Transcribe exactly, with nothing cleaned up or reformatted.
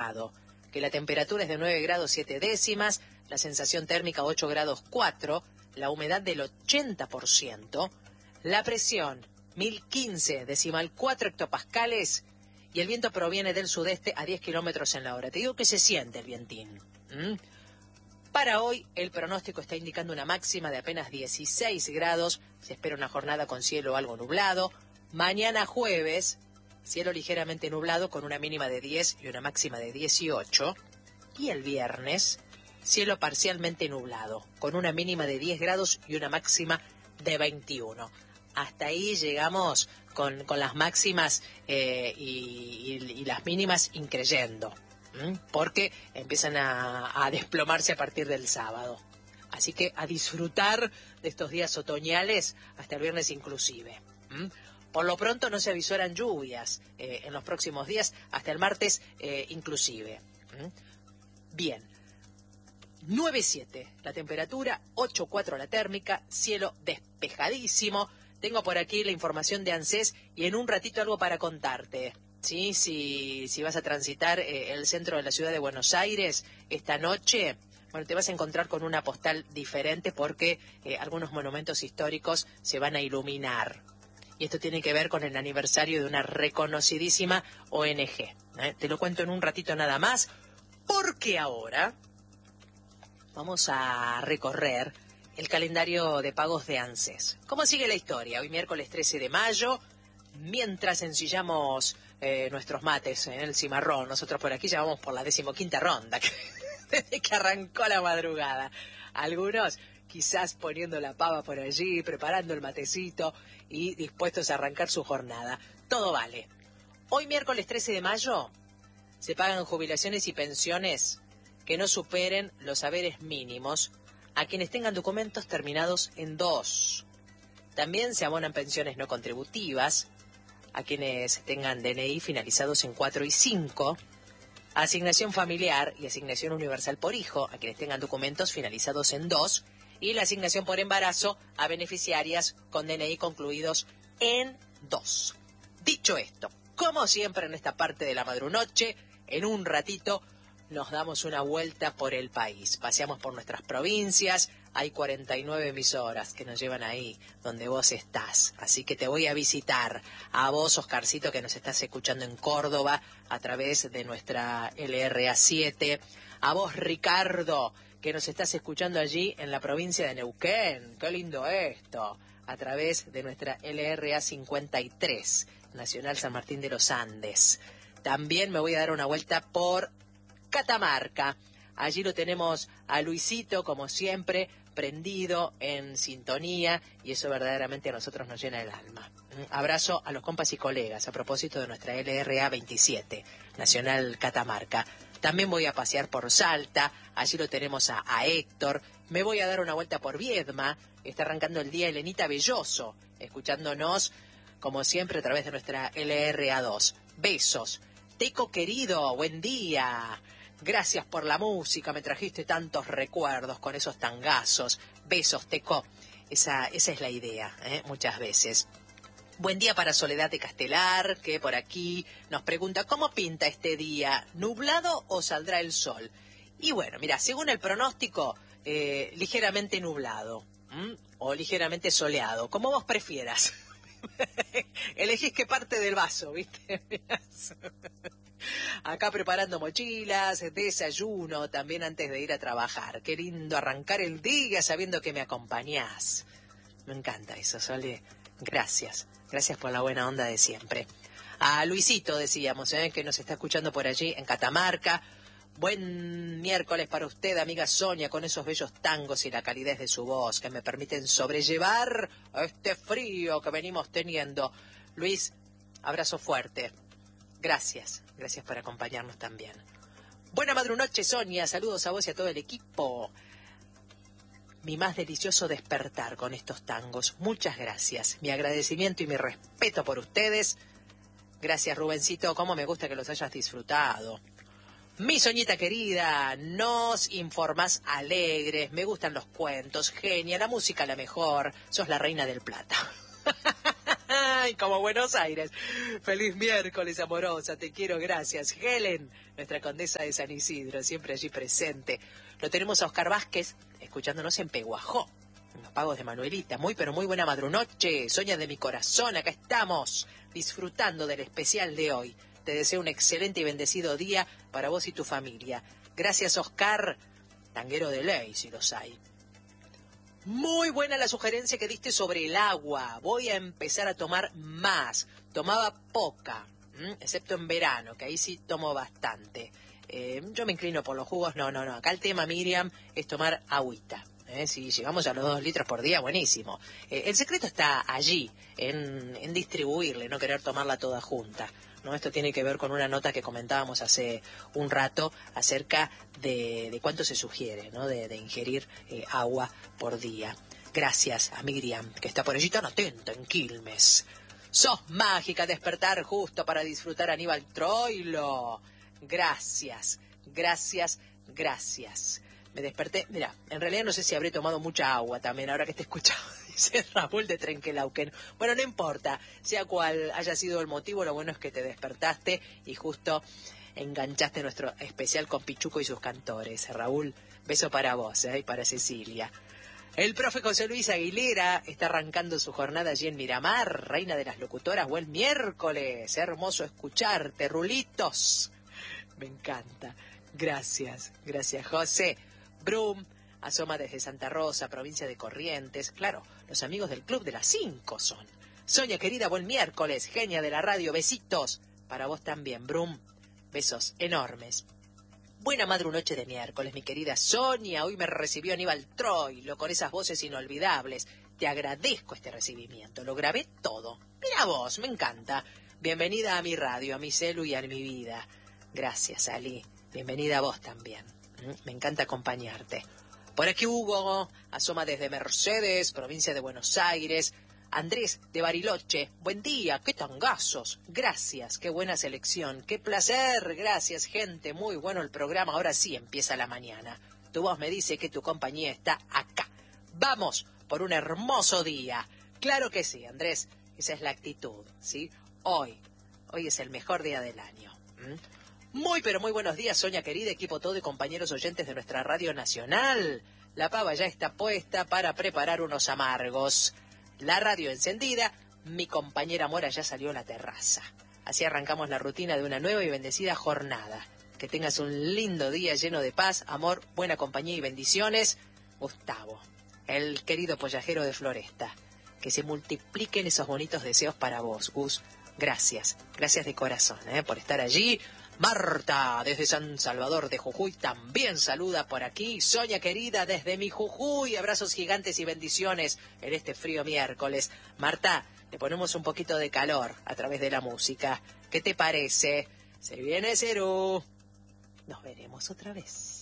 nublado, que la temperatura es de nueve grados siete décimas, la sensación térmica ocho grados cuatro, la humedad del ochenta por ciento, la presión mil quince decimal cuatro hectopascales y el viento proviene del sudeste a diez kilómetros en la hora. Te digo que se siente el vientín. ¿Mm? Para hoy el pronóstico está indicando una máxima de apenas dieciséis grados, se espera una jornada con cielo algo nublado. Mañana jueves, cielo ligeramente nublado con una mínima de diez y una máxima de dieciocho. Y el viernes, cielo parcialmente nublado, con una mínima de diez grados y una máxima de veintiuno. Hasta ahí llegamos con, con las máximas eh, y, y, y las mínimas increyendo, ¿m? Porque empiezan a, a desplomarse a partir del sábado. Así que a disfrutar de estos días otoñales hasta el viernes inclusive. ¿M? Por lo pronto no se avisoran lluvias eh, en los próximos días, hasta el martes eh, inclusive. ¿M? Bien. nueve siete la temperatura, ocho cuatro la térmica, cielo despejadísimo. Tengo por aquí la información de ANSES y en un ratito algo para contarte. ¿Sí? Si, si vas a transitar eh, el centro de la ciudad de Buenos Aires esta noche, bueno, te vas a encontrar con una postal diferente porque eh, algunos monumentos históricos se van a iluminar. Y esto tiene que ver con el aniversario de una reconocidísima O N G. ¿eh? Te lo cuento en un ratito nada más, porque ahora vamos a recorrer el calendario de pagos de ANSES. ¿Cómo sigue la historia? Hoy miércoles trece de mayo, mientras ensillamos eh, nuestros mates en el cimarrón, nosotros por aquí ya vamos por la decimoquinta ronda, desde que arrancó la madrugada. Algunos quizás poniendo la pava por allí, preparando el matecito y dispuestos a arrancar su jornada. Todo vale. Hoy miércoles trece de mayo se pagan jubilaciones y pensiones que no superen los haberes mínimos a quienes tengan documentos terminados en dos. También se abonan pensiones no contributivas a quienes tengan D N I finalizados en cuatro y cinco, asignación familiar y asignación universal por hijo a quienes tengan documentos finalizados en dos, y la asignación por embarazo a beneficiarias con D N I concluidos en dos. Dicho esto, como siempre en esta parte de la madrunoche, en un ratito nos damos una vuelta por el país. Paseamos por nuestras provincias. Hay cuarenta y nueve emisoras que nos llevan ahí donde vos estás. Así que te voy a visitar. A vos, Oscarcito, que nos estás escuchando en Córdoba a través de nuestra L R A siete. A vos, Ricardo, que nos estás escuchando allí en la provincia de Neuquén. Qué lindo esto. A través de nuestra L R A cincuenta y tres, Nacional San Martín de los Andes. También me voy a dar una vuelta por Catamarca. Allí lo tenemos a Luisito, como siempre, prendido, en sintonía, y eso verdaderamente a nosotros nos llena el alma. Un abrazo a los compas y colegas a propósito de nuestra L R A veintisiete, Nacional Catamarca. También voy a pasear por Salta, allí lo tenemos a, a Héctor. Me voy a dar una vuelta por Viedma, está arrancando el día Elenita Belloso, escuchándonos, como siempre, a través de nuestra L R A dos. Besos. Teco querido, buen día. Gracias por la música, me trajiste tantos recuerdos con esos tangazos. Besos, Teco. Esa, esa es la idea, ¿eh? Muchas veces. Buen día para Soledad de Castelar, que por aquí nos pregunta, ¿cómo pinta este día? ¿Nublado o saldrá el sol? Y bueno, mira, según el pronóstico, eh, ligeramente nublado, ¿m? O ligeramente soleado, como vos prefieras. Elegís qué parte del vaso, ¿viste? Acá preparando mochilas, desayuno, también antes de ir a trabajar. Qué lindo arrancar el día sabiendo que me acompañás. Me encanta eso, Sole. Gracias. Gracias por la buena onda de siempre. A Luisito decíamos, ¿eh? que nos está escuchando por allí en Catamarca. Buen miércoles para usted, amiga Sonia, con esos bellos tangos y la calidez de su voz que me permiten sobrellevar este frío que venimos teniendo. Luis, abrazo fuerte. Gracias, gracias por acompañarnos también. Buena madrunoche, Sonia, saludos a vos y a todo el equipo. Mi más delicioso despertar con estos tangos. Muchas gracias. Mi agradecimiento y mi respeto por ustedes. Gracias, Rubencito, cómo me gusta que los hayas disfrutado. Mi Soñita querida, nos informás alegres, me gustan los cuentos, genia, la música la mejor, sos la reina del plata. Ay, como Buenos Aires. Feliz miércoles, amorosa, te quiero, gracias. Helen, nuestra condesa de San Isidro, siempre allí presente. Lo tenemos a Oscar Vázquez, escuchándonos en Peguajó, en los pagos de Manuelita. Muy, pero muy buena madrunoche, Soña de mi corazón, acá estamos, disfrutando del especial de hoy. Te deseo un excelente y bendecido día para vos y tu familia. Gracias, Oscar. Tanguero de ley, si los hay. Muy buena la sugerencia que diste sobre el agua. Voy a empezar a tomar más. Tomaba poca, ¿m? excepto en verano, que ahí sí tomo bastante. Eh, yo me inclino por los jugos. No, no, no. Acá el tema, Miriam, es tomar agüita. ¿eh? Si llegamos a los dos litros por día, buenísimo. Eh, el secreto está allí, en, en distribuirle, no querer tomarla toda junta. ¿no? Esto tiene que ver con una nota que comentábamos hace un rato acerca de, de cuánto se sugiere, ¿no? de, de ingerir eh, agua por día. Gracias a Miriam, que está por allí tan atenta en Quilmes. Sos mágica, despertar justo para disfrutar a Aníbal Troilo. Gracias, gracias, gracias. Me desperté, mira, en realidad no sé si habré tomado mucha agua también, ahora que te escuchaba, dice Raúl de Trenquelauquen. Bueno, no importa, sea cual haya sido el motivo, lo bueno es que te despertaste y justo enganchaste nuestro especial con Pichuco y sus cantores. Raúl, beso para vos, ¿eh? y para Cecilia. El profe José Luis Aguilera está arrancando su jornada allí en Miramar, reina de las locutoras. Buen miércoles, hermoso escucharte, Rulitos. Me encanta. Gracias, gracias, José. Brum asoma desde Santa Rosa, provincia de Corrientes. Claro, los amigos del Club de las Cinco son. Soña, querida, buen miércoles. Genia de la radio, besitos. Para vos también, Brum. Besos enormes. Buena madrunoche de miércoles, mi querida Sonia. Hoy me recibió Aníbal Troilo con esas voces inolvidables. Te agradezco este recibimiento. Lo grabé todo. Mira vos, me encanta. Bienvenida a mi radio, a mi celu y a mi vida. Gracias, Ali. Bienvenida a vos también. Me encanta acompañarte. Por aquí Hugo asoma desde Mercedes, provincia de Buenos Aires. Andrés de Bariloche, buen día, qué tangazos. Gracias, qué buena selección, qué placer. Gracias, gente, muy bueno el programa. Ahora sí empieza la mañana. Tu voz me dice que tu compañía está acá. Vamos por un hermoso día. Claro que sí, Andrés, esa es la actitud, ¿sí? Hoy, hoy es el mejor día del año. ¿Mm? Muy, pero muy buenos días, Soña querida, equipo todo y compañeros oyentes de nuestra Radio Nacional. La pava ya está puesta para preparar unos amargos. La radio encendida, mi compañera Mora ya salió a la terraza. Así arrancamos la rutina de una nueva y bendecida jornada. Que tengas un lindo día lleno de paz, amor, buena compañía y bendiciones. Gustavo, el querido pollajero de Floresta. Que se multipliquen esos bonitos deseos para vos, Gus. Gracias, gracias de corazón ¿eh? por estar allí. Marta, desde San Salvador de Jujuy, también saluda por aquí. Soña querida, desde mi Jujuy, abrazos gigantes y bendiciones en este frío miércoles. Marta, le ponemos un poquito de calor a través de la música. ¿Qué te parece? Se viene Cerú. Nos veremos otra vez.